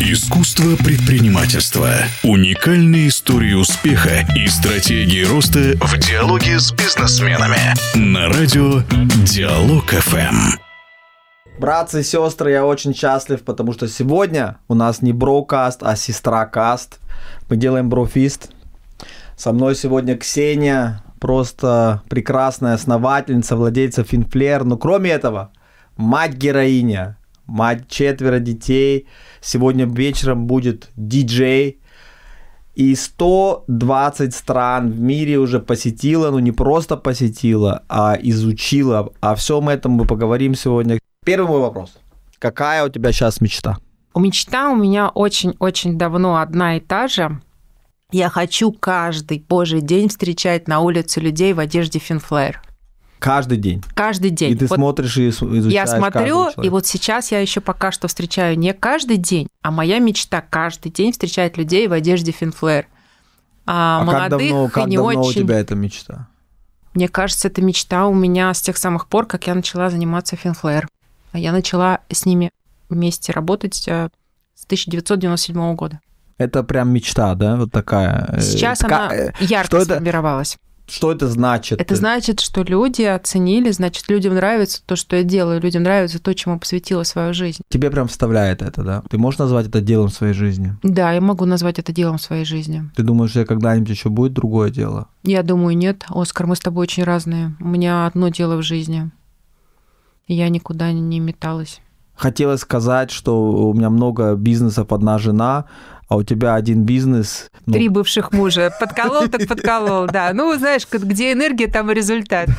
Искусство предпринимательства. Уникальные истории успеха и стратегии роста в диалоге с бизнесменами. На радио Диалог ФМ. Братцы и сестры, я очень счастлив, потому что сегодня у нас не брокаст, а сестра-каст. Мы делаем брофист. Со мной сегодня Ксения, просто прекрасная основательница, владельца Finflare. Но кроме этого, мать-героиня, мать 4 детей. Сегодня вечером будет диджей. И 120 стран в мире уже посетила, ну не просто посетила, а изучила. О всем этом мы поговорим сегодня. Первый мой вопрос. Какая у тебя сейчас мечта? Мечта у меня очень-очень давно одна и та же. Я хочу каждый божий день встречать на улице людей в одежде Finflare. Каждый день? Каждый день. И ты смотришь и изучаешь. Я смотрю, и вот сейчас я еще пока что встречаю не каждый день, а моя мечта каждый день встречать людей в одежде Finflare. А молодых как давно у тебя эта мечта? Мне кажется, эта мечта у меня с тех самых пор, как я начала заниматься Finflare. А я начала с ними вместе работать с 1997 года. Это прям мечта, да? Вот такая. Сейчас она ярко сформировалась. Что это значит? Это значит, что люди оценили, значит, людям нравится то, что я делаю, людям нравится то, чему посвятила свою жизнь. Тебе прям вставляет это, да? Ты можешь назвать это делом своей жизни? Да, я могу назвать это делом своей жизни. Ты думаешь, что когда-нибудь еще будет другое дело? Я думаю, нет. Оскар, мы с тобой очень разные. У меня одно дело в жизни. Я никуда не металась. Хотела сказать, что у меня много бизнесов, одна жена, а у тебя один бизнес. 3 бывших мужа. Подколол, так подколол, да. Ну, знаешь, где энергия, там и результат.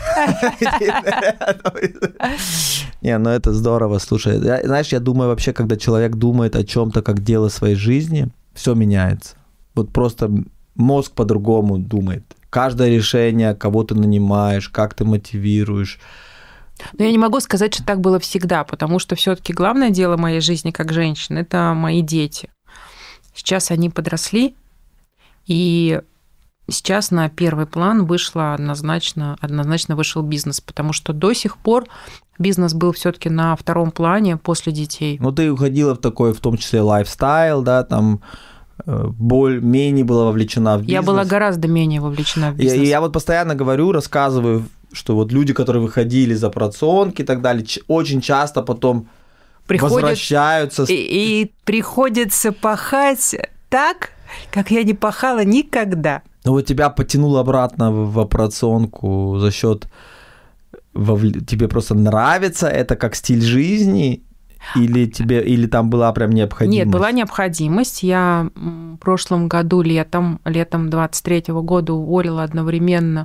Не, ну это здорово, слушай. Знаешь, я думаю вообще, когда человек думает о чем-то как дело своей жизни, все меняется. Вот просто мозг по-другому думает. Каждое решение, кого ты нанимаешь, как ты мотивируешь. Но я не могу сказать, что так было всегда, потому что все-таки главное дело моей жизни как женщины – это мои дети. Сейчас они подросли, и сейчас на первый план однозначно вышел бизнес, потому что до сих пор бизнес был все-таки на втором плане после детей. Ну, ты уходила в такой, в том числе, лайфстайл, да, там менее была вовлечена в бизнес. Я была гораздо менее вовлечена в бизнес. Я вот постоянно говорю, рассказываю, что вот люди, которые выходили из операционки и так далее, очень часто потом возвращаются. И приходится пахать так, как я не пахала никогда. Ну вот тебя потянуло обратно в операционку за счет тебе просто нравится это как стиль жизни, или там была прям необходимость? Нет, была необходимость. Я в прошлом году летом 23-го года уволила одновременно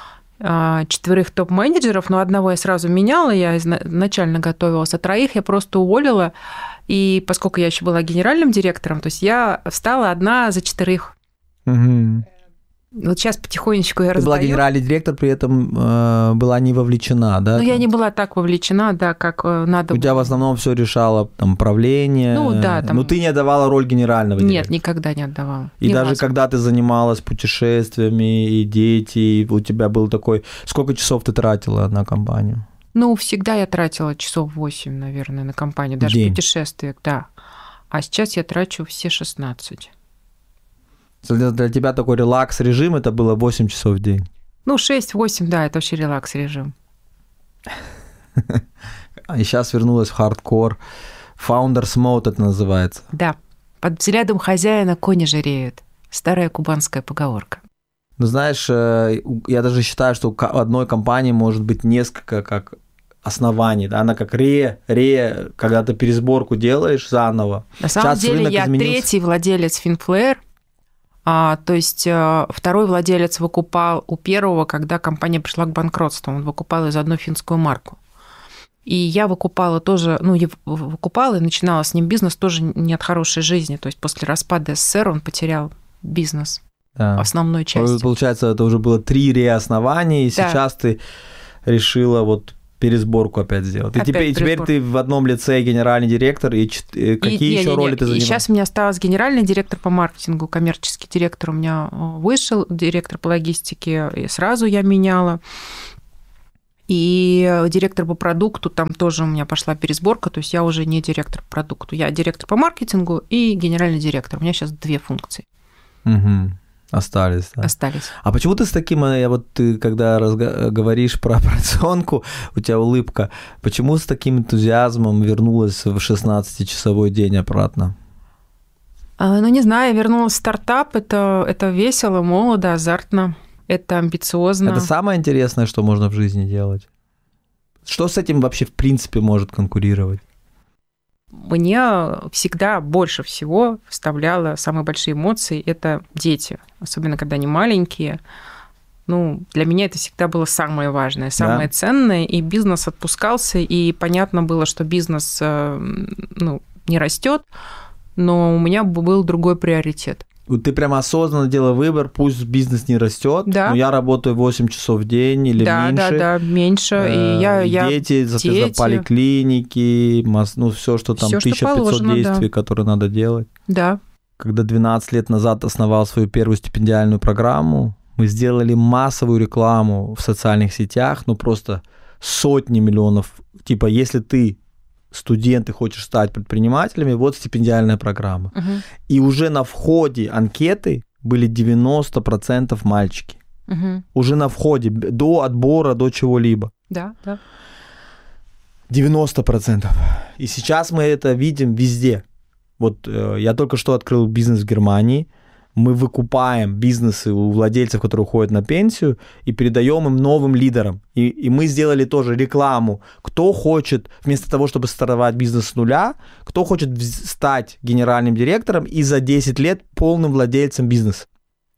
4 топ-менеджеров, но одного я сразу меняла, я изначально готовилась, а 3 я просто уволила, и поскольку я еще была генеральным директором, то есть я встала одна за 4. Угу. Вот сейчас потихонечку я раздаю. Ты была генеральный директор, при этом была не вовлечена, да? Ну, я не была так вовлечена, да, как надо. У тебя в основном все решало там правление. Ну, да. Но ты не отдавала роль генерального директора? Нет, никогда не отдавала. И даже когда ты занималась путешествиями и дети, и у тебя был такой... Сколько часов ты тратила на компанию? Ну, всегда я тратила часов 8, наверное, на компанию, даже в путешествиях, да. А сейчас я трачу все 16. Для тебя такой релакс-режим, это было 8 часов в день? Ну, 6-8, да, это вообще релакс-режим. И сейчас вернулась в хардкор. Founders Mode это называется. Да. Под взглядом хозяина кони жиреют. Старая кубанская поговорка. Ну, знаешь, я даже считаю, что у одной компании может быть несколько как оснований. Да? Она как когда ты пересборку делаешь заново. На самом деле я третий владелец Finflare. То есть 2-й владелец выкупал у первого, когда компания пришла к банкротству. Он выкупал из одной финскую марку. И я выкупала тоже, выкупала и начинала с ним бизнес тоже не от хорошей жизни. То есть после распада СССР он потерял бизнес, да. Основной частью. Получается, это уже было 3 реоснования, и да. Сейчас ты решила вот пересборку опять сделать. И теперь ты в одном лице генеральный директор, и какие еще роли ты занимаешь? И сейчас у меня осталась генеральный директор по маркетингу, коммерческий директор у меня вышел, директор по логистике, и сразу я меняла. И директор по продукту, там тоже у меня пошла пересборка, то есть я уже не директор по продукту, я директор по маркетингу и генеральный директор. У меня сейчас 2 функции. Угу. Остались, да? Остались. А почему ты с таким, ты когда говоришь про операционку, у тебя улыбка, почему с таким энтузиазмом вернулась в 16-часовой день обратно? Ну, не знаю, я вернулась в стартап, это весело, молодо, азартно, это амбициозно. Это самое интересное, что можно в жизни делать. Что с этим вообще в принципе может конкурировать? Мне всегда больше всего вставляло самые большие эмоции – это дети, особенно когда они маленькие. Ну, для меня это всегда было самое важное, самое ценное, и бизнес отпускался, и понятно было, что бизнес не растет, но у меня был другой приоритет. Ты прямо осознанно делала выбор, пусть бизнес не растет, но я работаю 8 часов в день или меньше. Да, меньше. И дети, соответственно, поликлиники, все, что там, 1500 действий, которые надо делать. Да. Когда 12 лет назад основал свою первую стипендиальную программу, мы сделали массовую рекламу в социальных сетях, просто сотни миллионов. Типа, если ты студент и хочешь стать предпринимателями, вот стипендиальная программа. Угу. И уже на входе анкеты были 90% мальчики. Угу. Уже на входе, до отбора, до чего-либо. Да. 90%. И сейчас мы это видим везде. Вот я только что открыл бизнес в Германии. Мы выкупаем бизнесы у владельцев, которые уходят на пенсию, и передаем им новым лидерам. И мы сделали тоже рекламу. Кто хочет, вместо того, чтобы стартовать бизнес с нуля, кто хочет стать генеральным директором и за 10 лет полным владельцем бизнеса.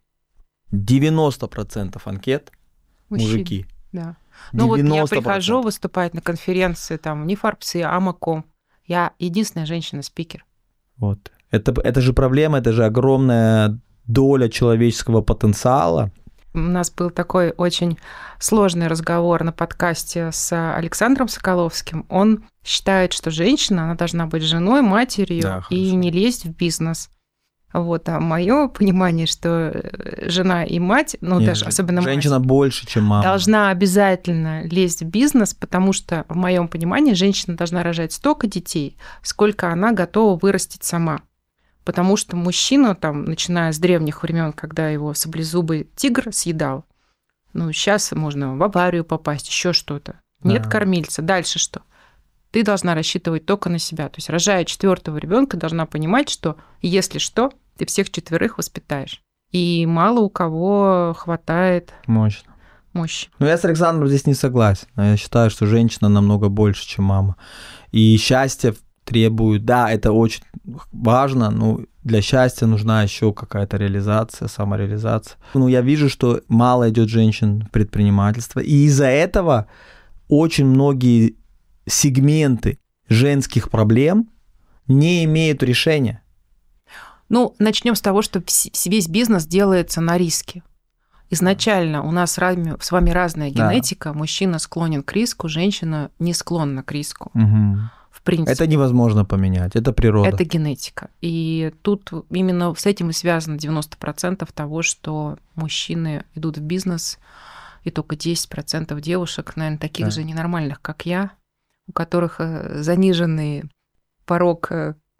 90% анкет мужики. Да. Вот я прихожу выступать на конференции, там, не Форбсы, а Амаком. Я единственная женщина-спикер. Вот. Это же проблема, это же огромная доля человеческого потенциала. У нас был такой очень сложный разговор на подкасте с Александром Соколовским. Он считает, что женщина, она должна быть женой, матерью и не лезть в бизнес. Вот, а мое понимание, что жена и мать, даже особенно женщина мать, больше, чем мама, должна обязательно лезть в бизнес, потому что, в моем понимании, женщина должна рожать столько детей, сколько она готова вырастить сама. Потому что мужчина, начиная с древних времен, когда его саблезубый тигр съедал, сейчас можно в аварию попасть, еще что-то. Нет кормильца. Дальше что? Ты должна рассчитывать только на себя. То есть, рожая 4-го ребенка, должна понимать, что если что, ты всех 4 воспитаешь. И мало у кого хватает мощи. Но я с Александром здесь не согласен. Я считаю, что женщина намного больше, чем мама. И счастье требует, это очень важно, но для счастья нужна еще какая-то реализация, самореализация. Я вижу, что мало идет женщин в предпринимательство, и из-за этого очень многие сегменты женских проблем не имеют решения. Начнем с того, что весь бизнес делается на риске. Изначально у нас с вами разная генетика. Мужчина склонен к риску, женщина не склонна к риску. Угу. В принципе. Это невозможно поменять, это природа. Это генетика. И тут именно с этим и связано 90% того, что мужчины идут в бизнес, и только 10% девушек, наверное, таких же ненормальных, как я, у которых заниженный порог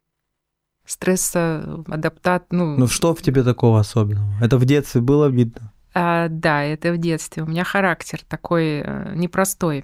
стресса, адаптации. Что в тебе такого особенного? Это в детстве было видно? Да, это в детстве. У меня характер такой непростой.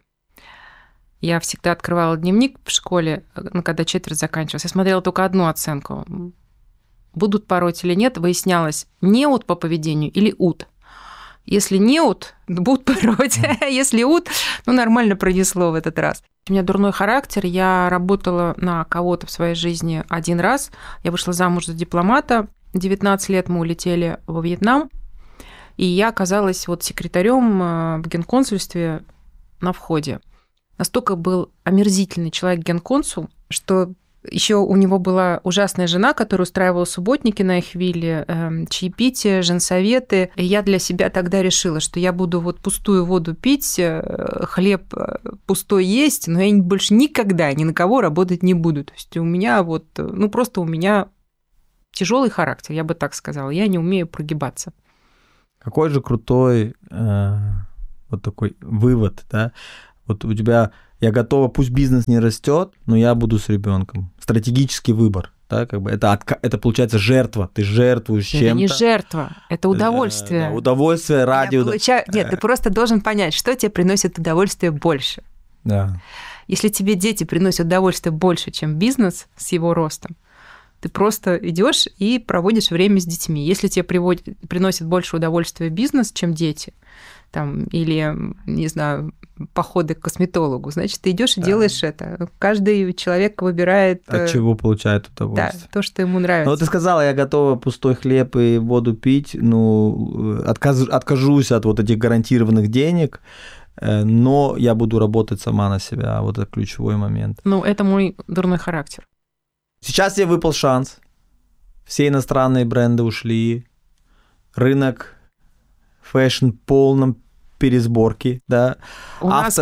Я всегда открывала дневник в школе, когда четверть заканчивалась. Я смотрела только одну оценку. Будут пороть или нет, выяснялось, неуд по поведению или уд. Если неуд, будут пороть. Если уд, нормально пронесло в этот раз. У меня дурной характер. Я работала на кого-то в своей жизни один раз. Я вышла замуж за дипломата. 19 лет мы улетели во Вьетнам. И я оказалась секретарем в генконсульстве на входе. Настолько был омерзительный человек генконсул, что еще у него была ужасная жена, которая устраивала субботники на их вилле, чаепитие, женсоветы. И я для себя тогда решила, что я буду пустую воду пить, хлеб пустой есть, но я больше никогда ни на кого работать не буду. То есть у меня просто у меня тяжелый характер, я бы так сказала. Я не умею прогибаться. Какой же крутой такой вывод, да? Вот у тебя, я готова, пусть бизнес не растет, но я буду с ребенком. Стратегический выбор. Да, как бы это получается жертва. Ты жертвуешь чем-то. Это не жертва, это удовольствие. Удовольствие ради удовольствия. Нет, ты просто должен понять, что тебе приносит удовольствие больше. Да. Если тебе дети приносят удовольствие больше, чем бизнес с его ростом, ты просто идешь и проводишь время с детьми. Если тебе приносит больше удовольствия бизнес, чем дети, там, или, не знаю, походы к косметологу, значит, ты идешь и делаешь это. Каждый человек выбирает... От чего получает удовольствие. Да, то, что ему нравится. Ну, вот ты сказала, я готова пустой хлеб и воду пить, ну, откажусь от вот этих гарантированных денег, но я буду работать сама на себя. Вот это ключевой момент. Ну, это мой дурной характер. Сейчас тебе выпал шанс. Все иностранные бренды ушли. Рынок фэшн в полном пересборке, да. У нас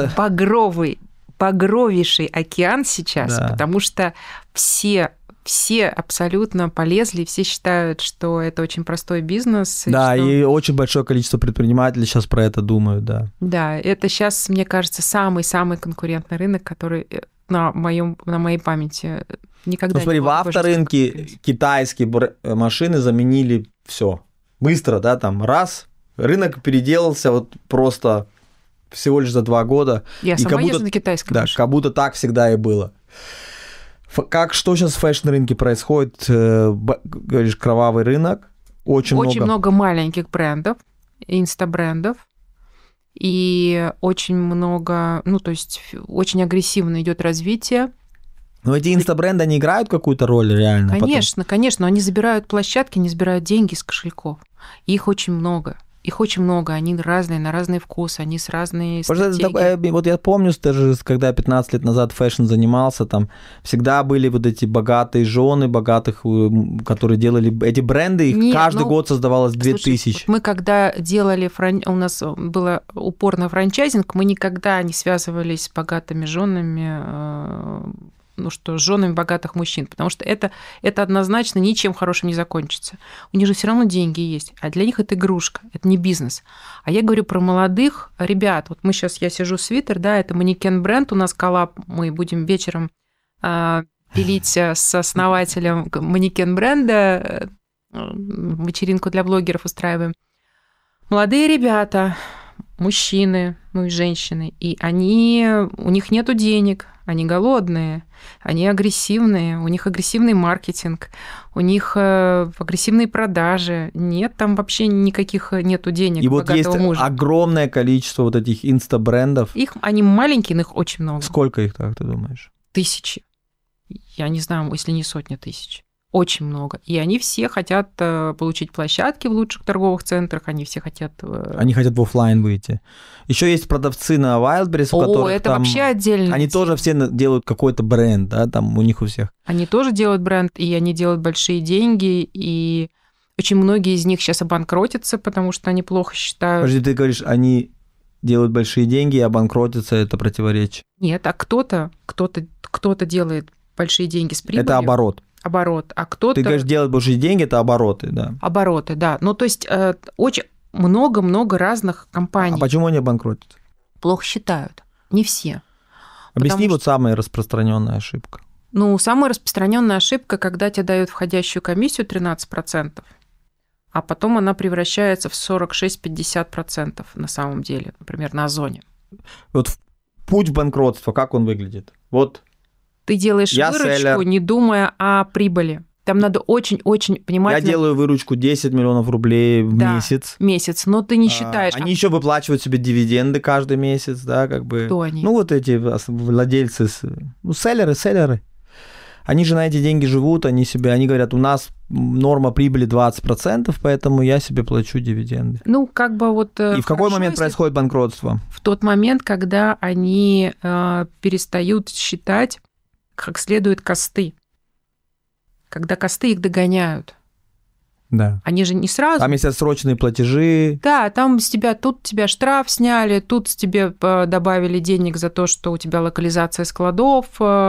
багровейший океан сейчас, да. Потому что все абсолютно полезли, все считают, что это очень простой бизнес. Да, и очень большое количество предпринимателей сейчас про это думают, да. Да, это сейчас, мне кажется, самый-самый конкурентный рынок, который на моей памяти никогда не был. Смотри, в авторынке китайские машины заменили все. Быстро, да, там раз, рынок переделался вот просто всего лишь за 2 года. Я сама езжу на китайском. Да, как будто так всегда и было. Что сейчас в фэшн-рынке происходит? Говоришь, кровавый рынок. Очень много маленьких брендов, инстабрендов. И очень много, ну, то есть очень агрессивно идет развитие. Но эти инстабренды, они играют какую-то роль реально? Конечно. Они забирают площадки, они забирают деньги из кошельков. И их очень много. Они разные, на разный вкус, они с разной стратегией. Вот я помню, даже когда 15 лет назад фэшн занимался, там всегда были вот эти богатые жены, которые делали эти бренды, каждый год создавалось 2000. Мы когда делали, у нас было упор на франчайзинг, мы никогда не связывались с богатыми женами, с женами богатых мужчин, потому что это однозначно ничем хорошим не закончится. У них же все равно деньги есть, а для них это игрушка, это не бизнес. А я говорю про молодых ребят. Вот я сижу свитер, да, это манекен-бренд, у нас коллаб, мы будем вечером пилить с основателем манекен-бренда, вечеринку для блогеров устраиваем. Молодые ребята, мужчины, ну и женщины, и у них нету денег, они голодные, они агрессивные, у них агрессивный маркетинг, у них агрессивные продажи, нет, там вообще никаких нету денег. И вот есть огромное количество вот этих инстабрендов. Они маленькие, но их очень много. Сколько их, так ты думаешь? Тысячи. Я не знаю, если не сотни тысяч. Очень много. И они все хотят получить площадки в лучших торговых центрах, они все хотят... Они хотят в офлайн выйти. Еще есть продавцы на Wildberries, у которых это там... вообще отдельно. Они тоже все делают какой-то бренд, да, там у них у всех. Они тоже делают бренд, и они делают большие деньги, и очень многие из них сейчас обанкротятся, потому что они плохо считают... Подожди, ты говоришь, они делают большие деньги, и обанкротятся, это противоречие. Нет, а кто-то делает большие деньги с прибылью. Это оборот. А кто-то... Ты говоришь, делать большие деньги – это обороты, да? Обороты, да. Ну, то есть очень много-много разных компаний. А почему они обанкротятся? Плохо считают. Не все. Объясни самая распространенная ошибка. Ну, самая распространенная ошибка, когда тебе дают входящую комиссию 13%, а потом она превращается в 46-50% на самом деле, например, на Озоне. Вот путь в банкротство, как он выглядит? Вот. Ты делаешь выручку, не думая о прибыли. Там надо очень-очень внимательно... Я делаю выручку 10 миллионов рублей в месяц, но ты не считаешь... Они еще выплачивают себе дивиденды каждый месяц, да, как бы... Кто они? Ну, вот эти владельцы, селлеры. Они же на эти деньги живут, они говорят, у нас норма прибыли 20%, поэтому я себе плачу дивиденды. Ну, как бы вот... И в какой момент происходит банкротство? В тот момент, когда они перестают считать как следует косты. Когда косты их догоняют. Да. Они же не сразу... Там есть отсроченные платежи. Да, там тут тебя штраф сняли, тут тебе добавили денег за то, что у тебя локализация складов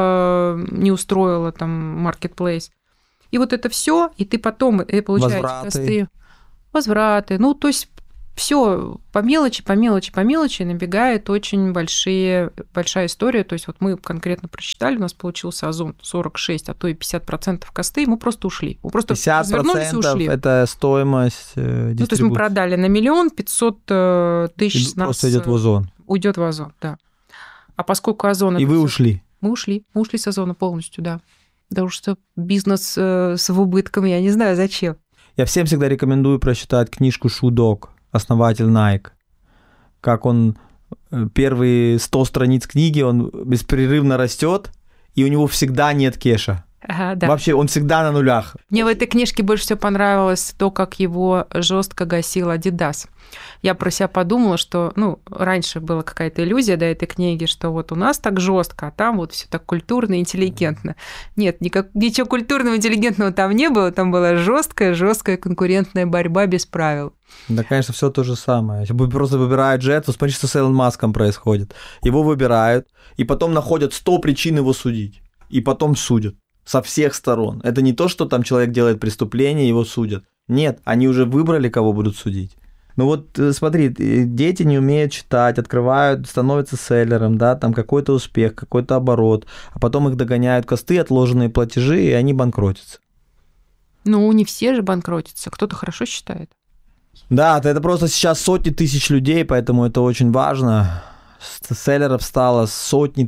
не устроила, там, marketplace. И вот это все, и ты потом получаешь косты. Возвраты. Ну, то есть все по мелочи набегает очень большая история. То есть вот мы конкретно просчитали, у нас получился Озон 46, а то и 50% косты, и мы просто ушли. Мы просто 50% и ушли. Это стоимость дистрибуции. Ну, то есть мы продали на 1 500 000 с нас... Просто идет в Озон. Уйдет в Озон, да. А поскольку Озон... И вы ушли? Мы ушли с Озона полностью, да. Потому что бизнес с убытком, я не знаю, зачем. Я всем всегда рекомендую прочитать книжку Шудок, основатель Nike. Как он первые 100 страниц книги, он беспрерывно растет, и у него всегда нет кэша. Ага, да. Вообще, он всегда на нулях. Мне в этой книжке больше всего понравилось то, как его жестко гасил Adidas. Я про себя подумала, что, раньше была какая-то иллюзия до этой книги, что вот у нас так жестко, а там вот все так культурно и интеллигентно. Нет, ничего культурного и интеллигентного там не было, там была жесткая конкурентная борьба без правил. Да, конечно, все то же самое. Если просто выбирают Джет, то смотри, что с Элон Маском происходит. Его выбирают, и потом находят 100 причин его судить, и потом судят. Со всех сторон. Это не то, что там человек делает преступление, его судят. Нет, они уже выбрали, кого будут судить. Ну вот смотри, дети не умеют читать, открывают, становятся селлером, да, там какой-то успех, какой-то оборот, а потом их догоняют косты, отложенные платежи, и они банкротятся. Ну, не все же банкротятся, кто-то хорошо считает. Да, это просто сейчас сотни тысяч людей, поэтому это очень важно. Селлеров стало сотни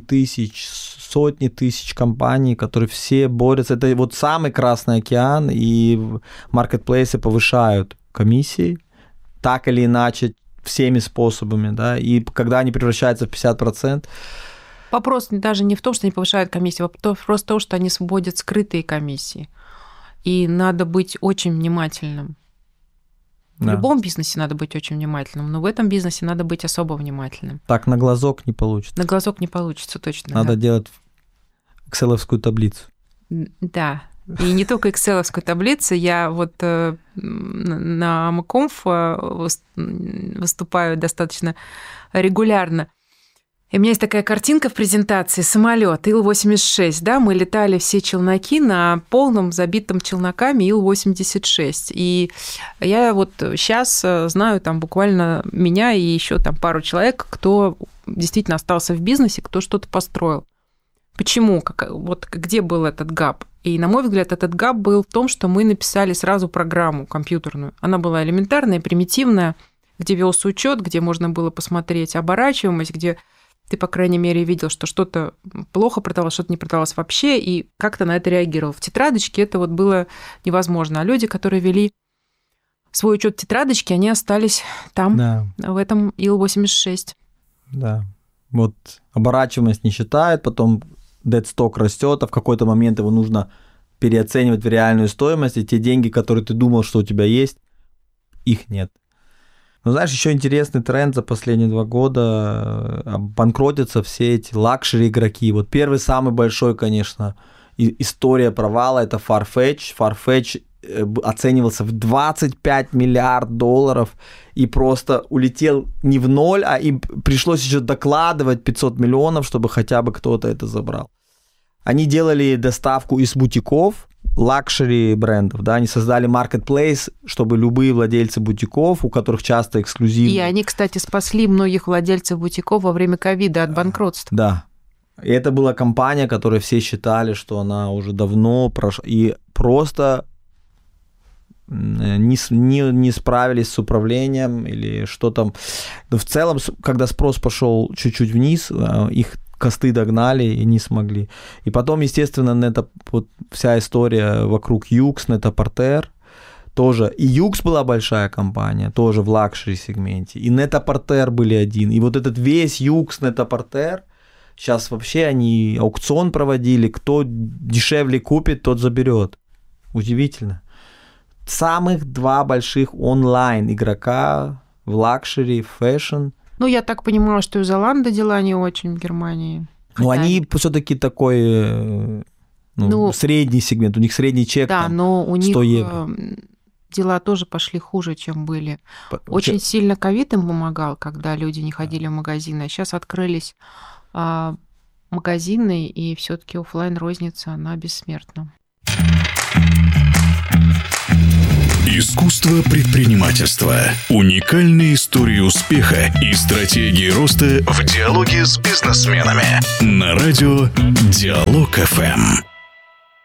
тысяч компаний, которые все борются. Это вот самый Красный океан, и маркетплейсы повышают комиссии, так или иначе, всеми способами, да, и когда они превращаются в 50%. Вопрос даже не в том, что они повышают комиссии, вопрос в том, что они вводят скрытые комиссии. И надо быть очень внимательным. В любом бизнесе надо быть очень внимательным, но в этом бизнесе надо быть особо внимательным. Так на глазок не получится. На глазок не получится, точно. Надо делать экселовскую таблицу. Да, и не только экселовскую таблицу. Я вот на МКонф выступаю достаточно регулярно. И у меня есть такая картинка в презентации: самолет Ил-86, да, мы летали все челноки на полном забитом челноками Ил-86. И я вот сейчас знаю там буквально меня и еще там пару человек, кто действительно остался в бизнесе, кто что-то построил. Почему? Вот где был этот гап? И, на мой взгляд, этот гап был в том, что мы написали сразу программу компьютерную. Она была элементарная, примитивная, где велся учет, где можно было посмотреть оборачиваемость, где ты, по крайней мере, видел, что что-то плохо продавалось, что-то не продавалось вообще, и как-то на это реагировал. В тетрадочке это вот было невозможно. А люди, которые вели свой учет в тетрадочке, они остались там, да, в этом Ил-86. Да. Вот оборачиваемость не считает, потом дедсток растет, а в какой-то момент его нужно переоценивать в реальную стоимость, и те деньги, которые ты думал, что у тебя есть, их нет. Но знаешь, еще интересный тренд за последние 2 года: банкротятся все эти лакшери игроки. Вот первый, самый большой, конечно, история провала — это Farfetch. Farfetch оценивался в $25 миллиардов и просто улетел не в ноль, а им пришлось еще докладывать 500 миллионов, чтобы хотя бы кто-то это забрал. Они делали доставку из бутиков, лакшери брендов, да, они создали marketplace, чтобы любые владельцы бутиков, у которых часто эксклюзивные... И они, кстати, спасли многих владельцев бутиков во время ковида от банкротства. Да. И это была компания, которую все считали, что она уже давно прошла, и просто не справились с управлением или что там. Но в целом, когда спрос пошел чуть-чуть вниз, их косты догнали и не смогли. И потом, естественно, вот вся история вокруг Yoox, Net-a-Porter тоже. И Yoox была большая компания, тоже в лакшери-сегменте. И Net-a-Porter были один. И вот этот весь Yoox, Net-a-Porter, сейчас вообще они аукцион проводили. Кто дешевле купит, тот заберет. Удивительно. Самых 2 больших онлайн игрока в лакшери, в фэшн. Ну, я так понимаю, что у Zalando дела не очень в Германии. Ну, они все-таки такой средний сегмент, у них средний чек, да, там, но у них 100 евро. Дела тоже пошли хуже, чем были. Очень сильно ковид им помогал, когда люди не ходили в магазины. А сейчас открылись магазины, и все-таки офлайн розница, она бессмертна. Искусство предпринимательства. Уникальные истории успеха и стратегии роста в диалоге с бизнесменами. На радио Диалог ФМ.